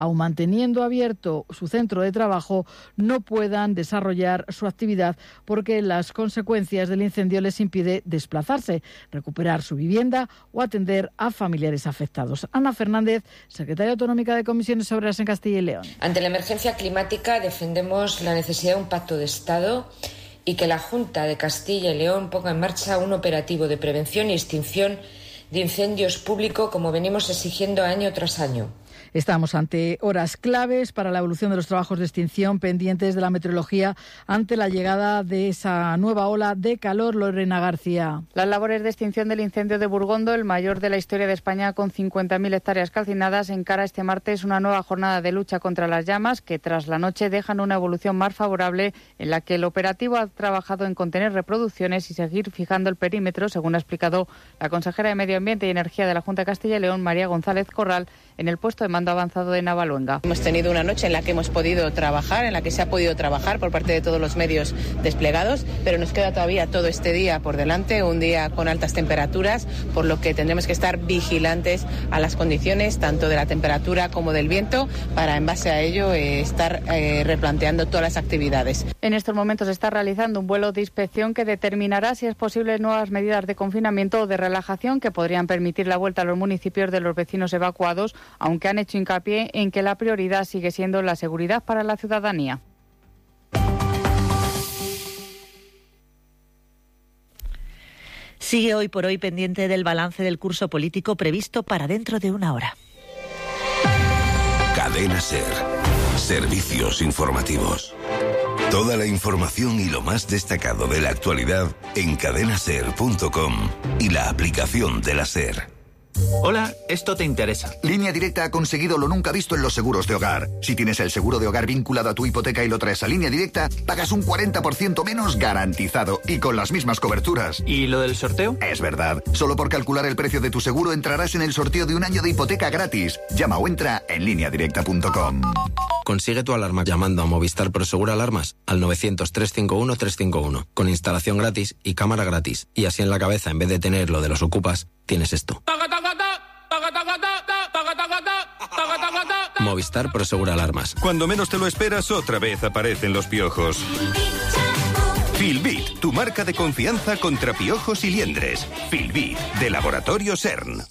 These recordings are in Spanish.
aun manteniendo abierto su centro de trabajo, no puedan desarrollar su actividad porque las consecuencias del incendio les impide desplazarse, recuperar su vivienda o atender a familiares afectados. Ana Fernández, secretaria autonómica de Comisiones Obreras en Castilla y León. Ante la emergencia climática defendemos la necesidad de un pacto de Estado y que la Junta de Castilla y León ponga en marcha un operativo de prevención y extinción de incendios público como venimos exigiendo año tras año. Estamos ante horas claves para la evolución de los trabajos de extinción pendientes de la meteorología ante la llegada de esa nueva ola de calor. Lorena García. Las labores de extinción del incendio de Burgondo, el mayor de la historia de España con 50.000 hectáreas calcinadas, encara este martes una nueva jornada de lucha contra las llamas que tras la noche dejan una evolución más favorable en la que el operativo ha trabajado en contener reproducciones y seguir fijando el perímetro, según ha explicado la consejera de Medio Ambiente y Energía de la Junta de Castilla y León, María González Corral, en el puesto de mando avanzado de Navaluenga. Hemos tenido una noche en la que hemos podido trabajar, en la que se ha podido trabajar por parte de todos los medios desplegados, pero nos queda todavía todo este día por delante, un día con altas temperaturas, por lo que tendremos que estar vigilantes a las condiciones tanto de la temperatura como del viento para en base a ello estar replanteando todas las actividades. En estos momentos se está realizando un vuelo de inspección que determinará si es posible nuevas medidas de confinamiento o de relajación que podrían permitir la vuelta a los municipios de los vecinos evacuados, aunque han hecho hincapié en que la prioridad sigue siendo la seguridad para la ciudadanía. Sigue hoy por hoy pendiente del balance del curso político previsto para dentro de una hora. Cadena SER. Servicios informativos. Toda la información y lo más destacado de la actualidad en cadenaser.com y la aplicación de la SER. Hola, esto te interesa. Línea Directa ha conseguido lo nunca visto en los seguros de hogar. Si tienes el seguro de hogar vinculado a tu hipoteca y lo traes a Línea Directa, pagas un 40% menos garantizado y con las mismas coberturas. ¿Y lo del sorteo? Es verdad. Solo por calcular el precio de tu seguro entrarás en el sorteo de un año de hipoteca gratis. Llama o entra en lineadirecta.com. Consigue tu alarma llamando a Movistar Prosegur Alarmas al 900-351-351 con instalación gratis y cámara gratis. Y así en la cabeza, en vez de tener lo de los ocupas, tienes esto. Movistar Prosegur Alarmas. Cuando menos te lo esperas, otra vez aparecen los piojos. Filbit, tu marca de confianza contra piojos y liendres. Filbit, de Laboratorio CERN.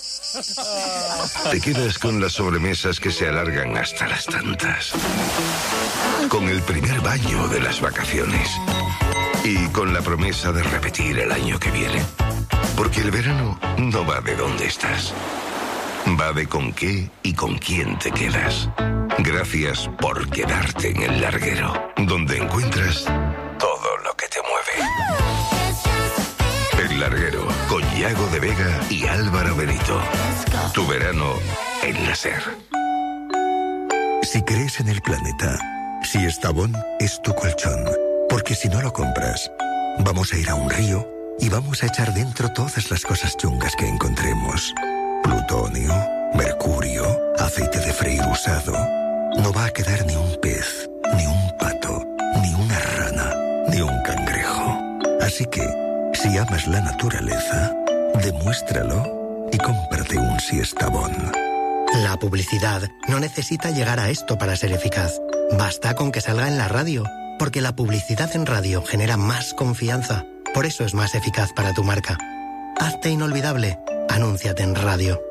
Te quedas con las sobremesas que se alargan hasta las tantas. Con el primer baño de las vacaciones. Y con la promesa de repetir el año que viene. Porque el verano no va de dónde estás. Va de con qué y con quién te quedas. Gracias por quedarte en el larguero, donde encuentras todo lo que te mueve. El Larguero, con Yago de Vega y Álvaro Benito. Tu verano en la SER. Si crees en el planeta, si Estavón es tu colchón, porque si no lo compras, vamos a ir a un río y vamos a echar dentro todas las cosas chungas que encontremos. Plutonio, mercurio, aceite de freír usado. No va a quedar ni un pez, ni un pato, ni una rana, ni un cangrejo. Así que, si amas la naturaleza, demuéstralo y cómprate un Siestabón. La publicidad no necesita llegar a esto para ser eficaz. Basta con que salga en la radio, porque la publicidad en radio genera más confianza. Por eso es más eficaz para tu marca. Hazte inolvidable. Anúnciate en radio.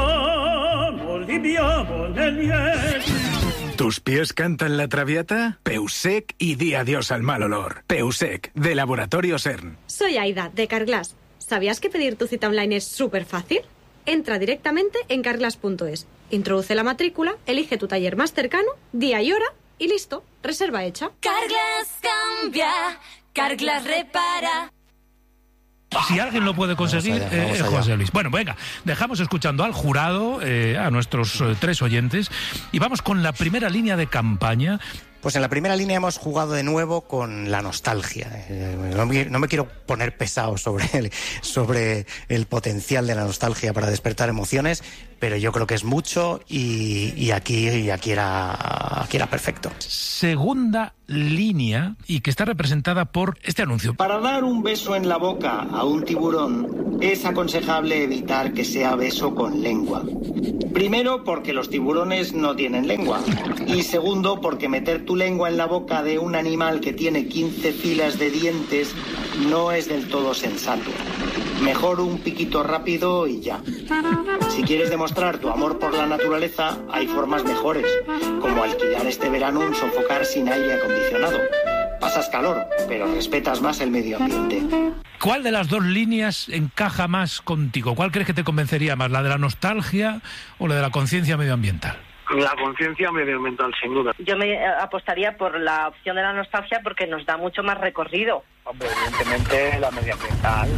¿Tus pies cantan la traviata? Peusec y di adiós al mal olor. Peusec, de Laboratorio CERN. Soy Aida, de Carglass. ¿Sabías que pedir tu cita online es súper fácil? Entra directamente en carglass.es, introduce la matrícula, elige tu taller más cercano, día y hora y listo, reserva hecha. Carglass cambia, Carglass repara. Si alguien lo puede conseguir, es José Luis. Bueno, venga, dejamos escuchando al jurado, a nuestros tres oyentes, y vamos con la primera línea de campaña. Pues en la primera línea hemos jugado de nuevo con la nostalgia. No me quiero poner pesado sobre el potencial de la nostalgia para despertar emociones, pero yo creo que es mucho y aquí era perfecto. Segunda línea, y que está representada por este anuncio. Para dar un beso en la boca a un tiburón es aconsejable evitar que sea beso con lengua. Primero, porque los tiburones no tienen lengua. Y segundo, porque meter tu lengua en la boca de un animal que tiene 15 filas de dientes no es del todo sensato. Mejor un piquito rápido y ya. Si quieres demostrar tu amor por la naturaleza, hay formas mejores, como alquilar este verano un sofocar sin aire acondicionado. Pasas calor, pero respetas más el medio ambiente. ¿Cuál de las dos líneas encaja más contigo? ¿Cuál crees que te convencería más, la de la nostalgia o la de la conciencia medioambiental? La conciencia medioambiental, sin duda. Yo me apostaría por la opción de la nostalgia porque nos da mucho más recorrido. Hombre, evidentemente la medioambiental.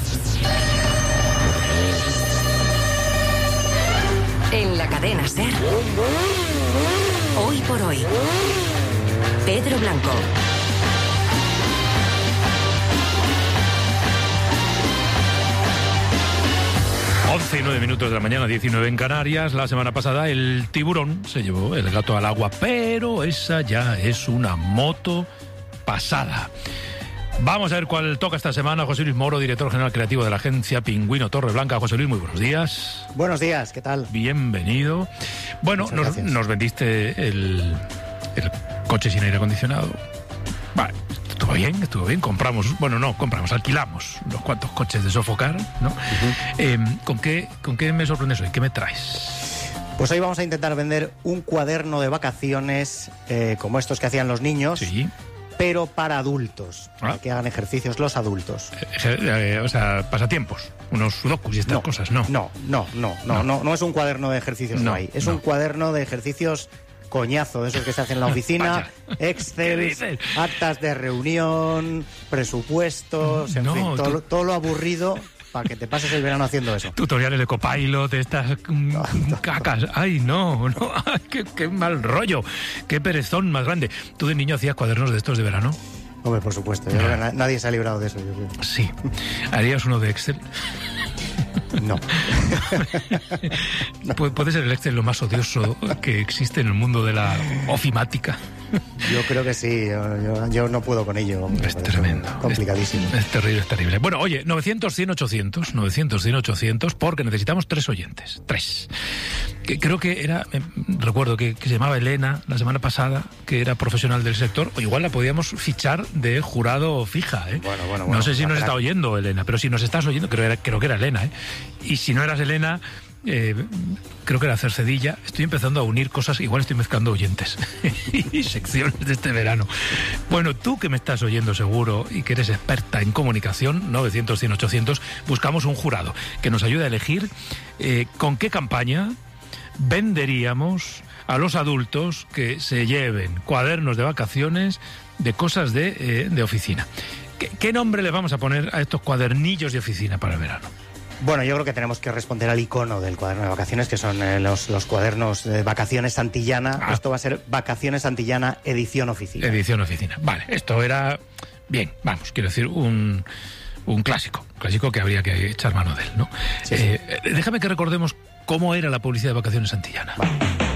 En la cadena SER, hoy por hoy, Pedro Blanco. 11:09 de la mañana, 19 en Canarias. La semana pasada el tiburón se llevó el gato al agua, pero esa ya es una moto pasada. Vamos a ver cuál toca esta semana. José Luis Moro, director general creativo de la agencia Pingüino Torreblanca. José Luis, muy buenos días. Buenos días, ¿qué tal? Bienvenido. Bueno, nos vendiste el coche sin aire acondicionado. Vale, estuvo bien. Alquilamos unos cuantos coches de sofocar, ¿no? Uh-huh. ¿Con qué me sorprendes hoy? ¿Qué me traes? Pues hoy vamos a intentar vender un cuaderno de vacaciones como estos que hacían los niños. Sí. Pero para adultos, para que hagan ejercicios los adultos. O sea, pasatiempos, unos sudokus y estas cosas, ¿no? No es un cuaderno de ejercicios guay. Es un cuaderno de ejercicios coñazo, de esos que se hacen en la oficina, Excel, actas de reunión, presupuestos, en fin, todo lo aburrido para que te pases el verano haciendo eso. Tutoriales de Copilot, de estas cacas. Ay, no, qué mal rollo, qué perezón más grande. ¿Tú de niño hacías cuadernos de estos de verano? Hombre, por supuesto, yo creo que nadie se ha librado de eso. Yo creo. Sí. ¿Harías uno de Excel? No. ¿Puede ser el Excel lo más odioso que existe en el mundo de la ofimática? Yo creo que sí, yo no puedo con ello. Es tremendo. Complicadísimo. Es terrible. Bueno, oye, 900-100-800, porque necesitamos 3 oyentes. 3. Creo que recuerdo que se llamaba Elena la semana pasada, que era profesional del sector, o igual la podíamos fichar de jurado fija, ¿eh? Bueno. No sé si nos está oyendo, Elena, pero si nos estás oyendo, creo que era Elena, ¿eh? Y si no eras Elena, creo que era Cercedilla. Estoy empezando a unir cosas, igual estoy mezclando oyentes y secciones de este verano. Bueno, tú que me estás oyendo seguro y que eres experta en comunicación, 900-100-800, buscamos un jurado que nos ayude a elegir con qué campaña venderíamos a los adultos que se lleven cuadernos de vacaciones de cosas de oficina. ¿Qué nombre le vamos a poner a estos cuadernillos de oficina para el verano? Bueno, yo creo que tenemos que responder al icono del cuaderno de vacaciones, que son los cuadernos de Vacaciones Santillana. Esto va a ser Vacaciones Santillana Edición Oficina. Edición Oficina. Vale, esto era... Bien, vamos, quiero decir, un clásico que habría que echar mano de él, ¿no? Sí. Déjame que recordemos cómo era la publicidad de Vacaciones Santillana. Vale.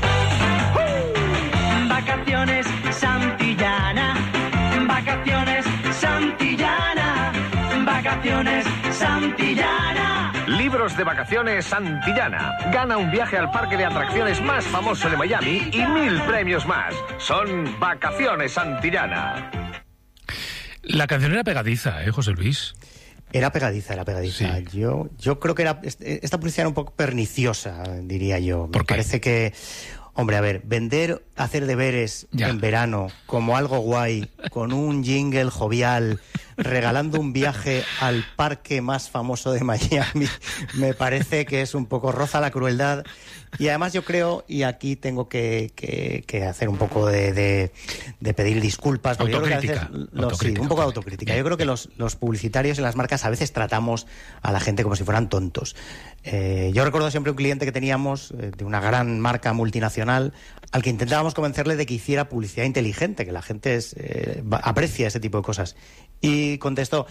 Vacaciones Santillana, Vacaciones Santillana, Vacaciones Santillana. Libros de Vacaciones Santillana. Gana un viaje al parque de atracciones más famoso de Miami y 1000 premios más. Son Vacaciones Santillana. La canción era pegadiza, José Luis. Era pegadiza. Sí. Yo creo que esta publicidad era un poco perniciosa, diría yo. Me parece que... Hombre, a ver, hacer deberes en verano como algo guay, con un jingle jovial, regalando un viaje al parque más famoso de Miami, me parece que es un poco roza la crueldad. Y además yo creo, y aquí tengo que hacer un poco de pedir disculpas. Autocrítica. Un poco de autocrítica. Bien. Yo creo que los publicitarios en las marcas a veces tratamos a la gente como si fueran tontos. Yo recuerdo siempre un cliente que teníamos de una gran marca multinacional al que intentábamos convencerle de que hiciera publicidad inteligente, que la gente aprecia ese tipo de cosas. Y contestó: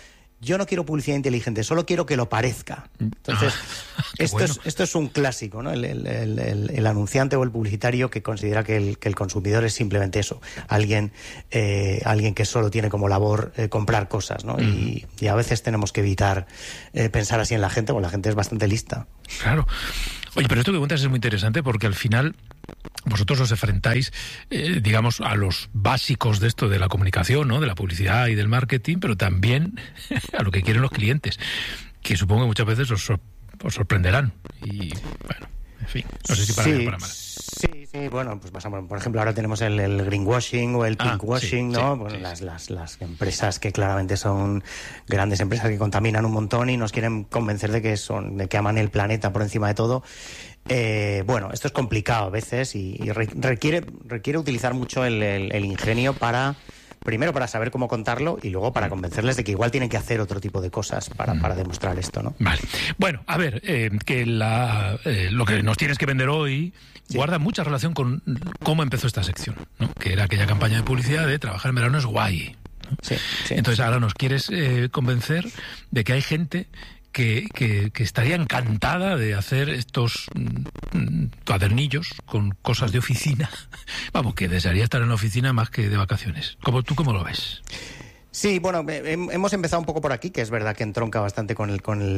yo no quiero publicidad inteligente, solo quiero que lo parezca. Entonces, esto es un clásico, ¿no? El anunciante o el publicitario que considera que el consumidor es simplemente eso, alguien que solo tiene como labor comprar cosas, ¿no? Y a veces tenemos que evitar pensar así en la gente, porque la gente es bastante lista. Claro. Oye, pero esto que cuentas es muy interesante porque al final vosotros os enfrentáis, digamos, a los básicos de esto de la comunicación, ¿no? De la publicidad y del marketing, pero también a lo que quieren los clientes, que supongo que muchas veces os sorprenderán. Y, bueno, en fin, no sé si para bien o para mal. Sí, bueno, pues pasamos, por ejemplo, ahora tenemos el greenwashing o el pinkwashing, ¿no? Bueno, las empresas que claramente son grandes empresas que contaminan un montón y nos quieren convencer de que aman el planeta por encima de todo. Bueno, esto es complicado a veces y requiere utilizar mucho el ingenio primero para saber cómo contarlo y luego para convencerles de que igual tienen que hacer otro tipo de cosas para demostrar esto, ¿no? Vale. Bueno, a ver, que lo que nos tienes que vender hoy guarda mucha relación con cómo empezó esta sección, ¿no? Que era aquella campaña de publicidad de trabajar en verano es guay, ¿no? Sí. Entonces ahora nos quieres convencer de que hay gente que estaría encantada de hacer estos cuadernillos con cosas de oficina. Vamos, que desearía estar en la oficina más que de vacaciones. ¿Tú cómo lo ves? Sí, bueno, hemos empezado un poco por aquí, que es verdad que entronca bastante con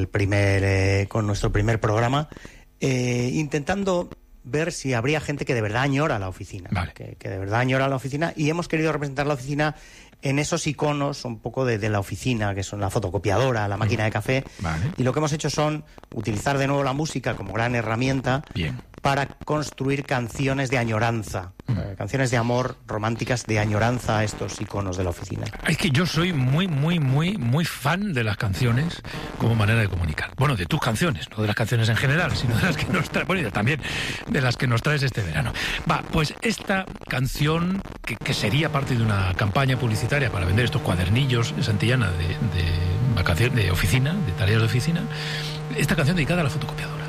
nuestro primer programa, intentando ver si habría gente que de verdad añora la oficina, vale. que de verdad añora la oficina, y hemos querido representar la oficina en esos iconos un poco de la oficina, que son la fotocopiadora, la máquina de café, vale. Y lo que hemos hecho son utilizar de nuevo la música como gran herramienta. Bien. Para construir canciones de añoranza, canciones de amor románticas de añoranza a estos iconos de la oficina. Es que yo soy muy fan de las canciones como manera de comunicar. Bueno, de tus canciones, no de las canciones en general, sino de las que nos traes, bueno, y también de las que nos traes este verano. Va, pues esta canción, que sería parte de una campaña publicitaria para vender estos cuadernillos de Santillana de vacaciones, de oficina, de tareas de oficina, esta canción dedicada a la fotocopiadora.